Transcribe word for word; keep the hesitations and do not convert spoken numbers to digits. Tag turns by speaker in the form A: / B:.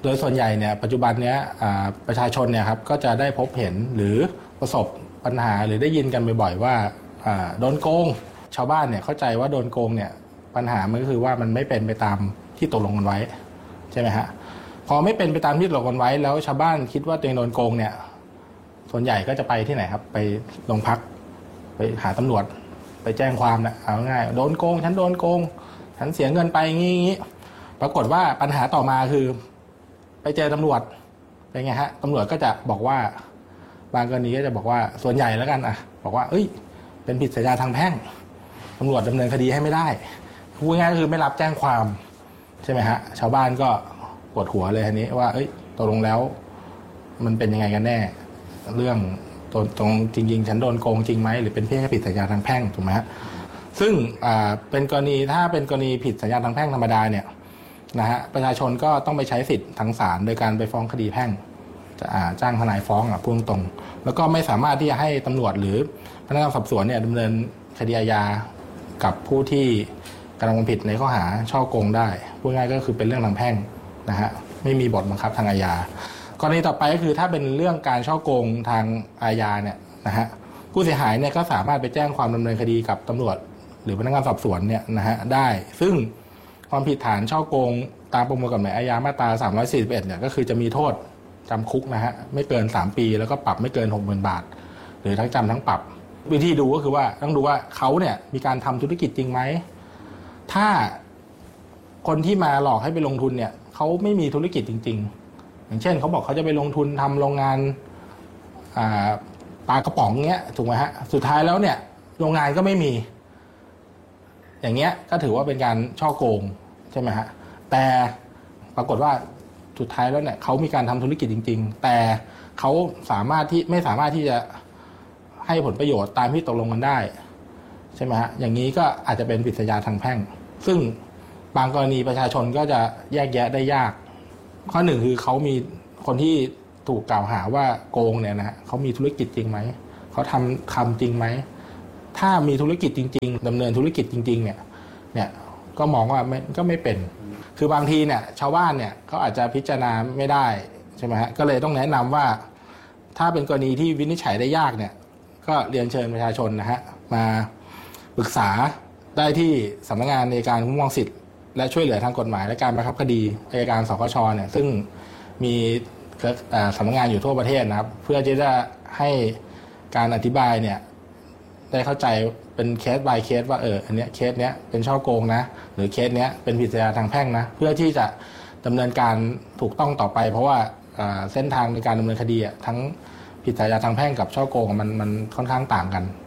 A: โดยส่วนใหญ่เนี่ยปัจจุบันเนี้ยประชาชนเนี่ยครับก็จะได้พบเห็นหรือประสบปัญหาหรือได้ยินกันบ่อยๆว่าโดนโกงชาวบ้านเนี่ยเข้าใจว่าโดนโกงเนี่ยปัญหามันก็คือว่ามันไม่เป็นไปตามที่ตกลงกันไว้ใช่ไหมฮะพอไม่เป็นไปตามที่ตกลงกันไว้แล้วชาวบ้านคิดว่าตัวเองโดนโกงเนี่ยส่วนใหญ่ก็จะไปที่ไหนครับไปโรงพักไปหาตำรวจไปแจ้งความนะเอาง่ายโดนโกงฉันโดนโกงฉันเสียเงินไปงี้ปรากฏว่าปัญหาต่อมาคือไปเจอตำรวจเป็นไงฮะตำรวจก็จะบอกว่าบางกรณีก็จะบอกว่าส่วนใหญ่แล้วกันอ่ะบอกว่าเอ้ยเป็นผิดสัญญาทางแพ่งตำรวจดำเนินคดีให้ไม่ได้พูดง่ายๆคือไม่รับแจ้งความใช่ไหมฮะชาวบ้านก็ปวดหัวเลยทีนี้ว่าเอ้ยตกลงแล้วมันเป็นยังไงกันแน่เรื่องตรงตรงจริงๆฉันโดนโกงจริงไหมหรือเป็นเพียงแค่ผิดสัญญาทางแพ่งถูกไหมฮะซึ่งอ่าเป็นกรณีถ้าเป็นกรณีผิดสัญญาทางแพ่งธรรมดาเนี่ยนะฮะประชาชนก็ต้องไปใช้สิทธิ์ทางศาลโดยการไปฟ้องคดีแพ่งจะจ้างทนายฟ้องอ่ะพูดตรงแล้วก็ไม่สามารถที่จะให้ตำรวจหรือพนักงานสอบสวนเนี่ยดำเนินคดีอาญากับผู้ที่กระทำผิดในข้อหาฉ้อโกงได้พูดง่ายก็คือเป็นเรื่องทางแพ่งนะฮะไม่มีบทบังคับทางอาญากรณีต่อไปก็คือถ้าเป็นเรื่องการฉ้อโกงทางอาญาเนี่ยนะฮะผู้เสียหายเนี่ยก็สามารถไปแจ้งความดำเนินคดีกับตำรวจหรือพนักงานสอบสวนเนี่ยนะฮะได้ซึ่งความผิดฐานฉ้อโกงตามประมวลกฎหมายอาญามาตราสามร้อยสี่สิบเอ็ดเนี่ยก็คือจะมีโทษจำคุกนะฮะไม่เกินสามปีแล้วก็ปรับไม่เกิน หกหมื่น บาทหรือทั้งจำทั้งปรับวิธีดูก็คือว่าต้องดูว่าเขาเนี่ยมีการทำธุรกิจจริงไหมถ้าคนที่มาหลอกให้ไปลงทุนเนี่ยเขาไม่มีธุรกิจจริงๆอย่างเช่นเขาบอกเขาจะไปลงทุนทำโรงงานปลากระป๋องเงี้ยถูกไหมฮะสุดท้ายแล้วเนี่ยโรงงานก็ไม่มีอย่างเงี้ยก็ถือว่าเป็นการฉ้อโกงใช่ไหมฮะแต่ปรากฏว่าสุดท้ายแล้วเนี่ยเขามีการทำธุรกิจจริงๆแต่เขาสามารถที่ไม่สามารถที่จะให้ผลประโยชน์ตามที่ตกลงกันได้ใช่ไหมฮะอย่างนี้ก็อาจจะเป็นผิดสัญญาทางแพ่งซึ่งบางกรณีประชาชนก็จะแยกแยะได้ยากข้อหนึ่งคือเขามีคนที่ถูกกล่าวหาว่าโกงเนี่ยนะฮะเขามีธุรกิจจริงไหมเขาทำทำจริงไหมถ้ามีธุรกิจจริงๆดำเนินธุรกิจจริงๆเนี่ยเนี่ยก็มองว่าไม่ก็ไม่เป็นคือบางทีเนี่ยชาวบ้านเนี่ยเขาอาจจะพิจารณาไม่ได้ใช่ไหมฮะก็เลยต้องแนะนำว่าถ้าเป็นกรณีที่วินิจฉัยได้ยากเนี่ยก็เรียนเชิญประชาชนนะฮะมาปรึกษาได้ที่สำนักงานในการคุ้มครองสิทธิและช่วยเหลือทางกฎหมายและการบังคับคดีอัยการสคชเนี่ยซึ่งมีสำนักงานอยู่ทั่วประเทศนะครับเพื่อที่จะให้การอธิบายเนี่ยได้เข้าใจเป็นเคส by เคสว่าเอออันเนี้ยเคสเนี้ยเป็นฉ้อโกงนะหรือเคสเนี้ยเป็นผิดสัญญาทางแพ่งนะเพื่อที่จะดำเนินการถูกต้องต่อไปเพราะว่าเส้นทางในการดำเนินคดีทั้งผิดสัญญาทางแพ่งกับฉ้อโกงมันมันค่อนข้างต่างกัน